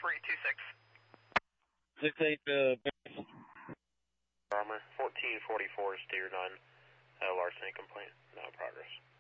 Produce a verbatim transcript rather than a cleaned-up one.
three two six. six eight, uh, Armor, fourteen forty-four, steer nine, uh, larceny complaint, no progress.